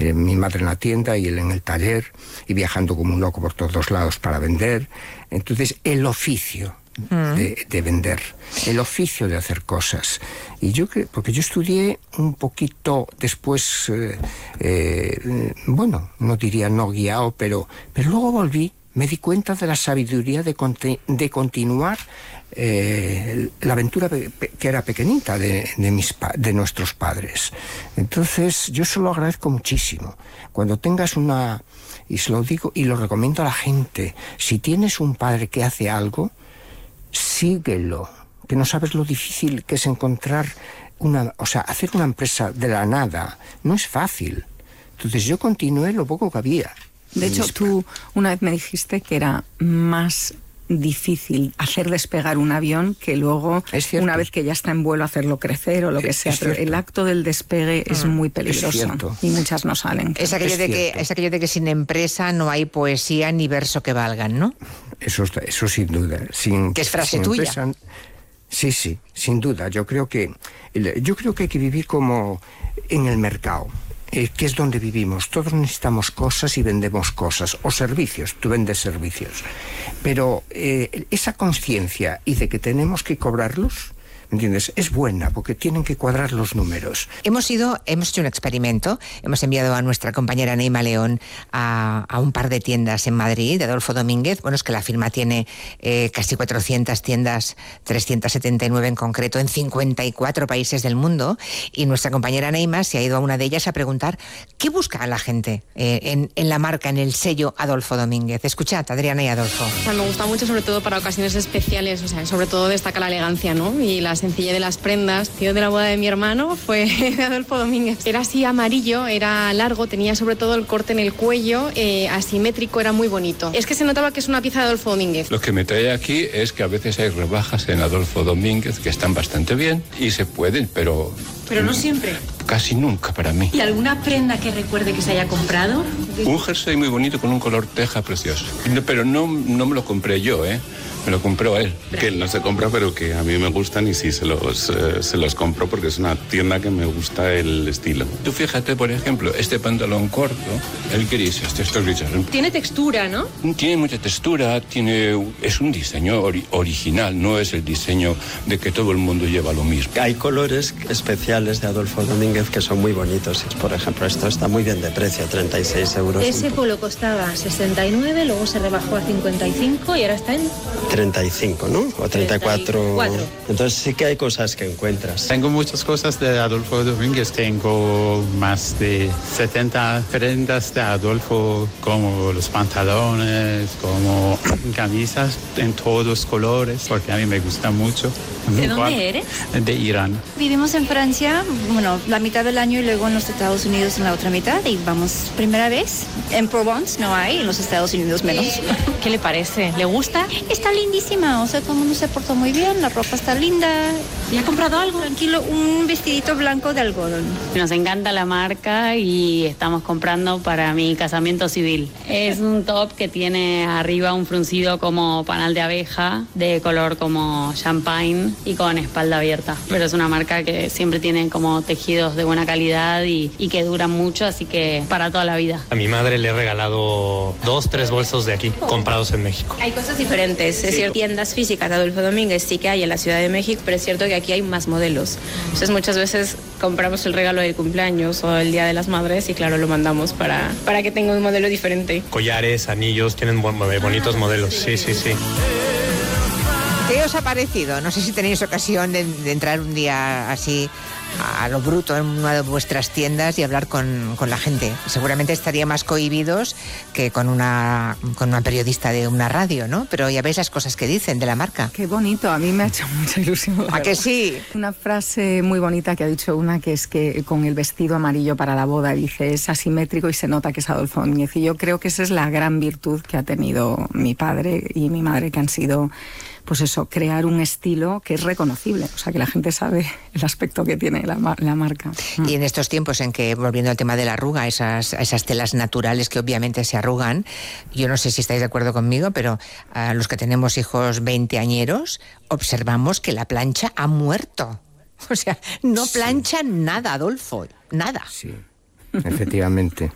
mi madre en la tienda y él en el taller, y viajando como un loco por todos lados para vender. Entonces, el oficio de vender, el oficio de hacer cosas. Y yo creo, porque yo estudié un poquito después, bueno, no diría no guiado, pero luego volví, me di cuenta de la sabiduría de continuar la aventura que era pequeñita de nuestros padres. Entonces, yo se lo agradezco muchísimo. Cuando tengas y se lo digo y lo recomiendo a la gente, si tienes un padre que hace algo, síguelo, que no sabes lo difícil que es encontrar hacer una empresa de la nada, no es fácil. Entonces yo continué lo poco que había. De hecho, tú una vez me dijiste que era más difícil hacer despegar un avión que luego, una vez que ya está en vuelo, hacerlo crecer o lo que sea. Pero el acto del despegue es muy peligroso y muchas no salen. Es aquello de que sin empresa no hay poesía ni verso que valgan, ¿no? Eso sin duda. Que es frase tuya. Sí, sin duda. Yo creo que hay que vivir como en el mercado. Que es donde vivimos. Todos necesitamos cosas y vendemos cosas, o servicios, tú vendes servicios. Pero esa conciencia y de que tenemos que cobrarlos, ¿me entiendes? Es buena, porque tienen que cuadrar los números. Hemos hecho un experimento, hemos enviado a nuestra compañera Neima León a un par de tiendas en Madrid, de Adolfo Domínguez. Bueno, es que la firma tiene casi 400 tiendas, 379 en concreto, en 54 países del mundo, y nuestra compañera Neima se ha ido a una de ellas a preguntar qué busca la gente en la marca, en el sello Adolfo Domínguez. Escuchad, Adriana y Adolfo. Me gusta mucho, sobre todo para ocasiones especiales, sobre todo destaca la elegancia, ¿no? Y la sencillez de las prendas. El tío de la boda de mi hermano fue de Adolfo Domínguez. Era así amarillo, era largo, tenía sobre todo el corte en el cuello, asimétrico, era muy bonito. Es que se notaba que es una pieza de Adolfo Domínguez. Lo que me trae aquí es que a veces hay rebajas en Adolfo Domínguez que están bastante bien y se pueden, pero no siempre. Casi nunca para mí. ¿Y alguna prenda que recuerde que se haya comprado? Un jersey muy bonito con un color teja precioso. Pero no me lo compré yo, me lo compró él. Que él no se compra, pero que a mí me gustan y sí se los compro porque es una tienda que me gusta el estilo. Tú fíjate, por ejemplo, este pantalón corto, el gris, estos grises. Tiene textura, ¿no? Tiene mucha textura, es un diseño original, no es el diseño de que todo el mundo lleva lo mismo. Hay colores especiales de Adolfo Domínguez que son muy bonitos. Por ejemplo, esto está muy bien de precio, 36 euros. Ese polo costaba 69, luego se rebajó a 55 y ahora está en 35, ¿no? O 34. 34. Entonces sí que hay cosas que encuentras. Tengo muchas cosas de Adolfo Domínguez. Tengo más de 70 prendas de Adolfo, como los pantalones, como camisas en todos colores, porque a mí me gusta mucho. ¿De dónde eres? De Irán. Vivimos en Francia, la mitad del año, y luego en los Estados Unidos en la otra mitad, y vamos primera vez. En Provence no hay, en los Estados Unidos menos. ¿Qué le parece? ¿Le gusta? Está lindísima, todo el mundo se portó muy bien, la ropa está linda. ¿Y ha comprado algo? Tranquilo, un vestidito blanco de algodón. Nos encanta la marca y estamos comprando para mi casamiento civil. Es un top que tiene arriba un fruncido como panal de abeja, de color como champagne y con espalda abierta. Pero es una marca que siempre tiene como tejidos de buena calidad y que duran mucho, así que para toda la vida. A mi madre le he regalado 2-3 bolsos de aquí, comprados en México. Hay cosas diferentes, es cierto, tiendas físicas de Adolfo Domínguez sí que hay en la Ciudad de México, pero es cierto que aquí hay más modelos. Entonces muchas veces compramos el regalo del cumpleaños o el Día de las Madres y claro, lo mandamos para que tenga un modelo diferente. Collares, anillos, tienen bonitos modelos, sí. ¿Qué os ha parecido? No sé si tenéis ocasión de entrar un día así a lo bruto en una de vuestras tiendas y hablar con la gente. Seguramente estaría más cohibidos que con una periodista de una radio, ¿no? Pero ya veis las cosas que dicen de la marca. Qué bonito, a mí me ha hecho mucha ilusión. ¿A que sí? Una frase muy bonita que ha dicho una, que es que con el vestido amarillo para la boda, dice, es asimétrico y se nota que es Adolfo Domínguez. Y yo creo que esa es la gran virtud que ha tenido mi padre y mi madre, que han sido, pues eso, crear un estilo que es reconocible, o sea, que la gente sabe el aspecto que tiene la marca. Y en estos tiempos en que, volviendo al tema de la arruga, esas telas naturales que obviamente se arrugan, yo no sé si estáis de acuerdo conmigo, pero a los que tenemos hijos veinteañeros, observamos que la plancha ha muerto. O sea, no planchan nada, Adolfo, nada. Sí, efectivamente.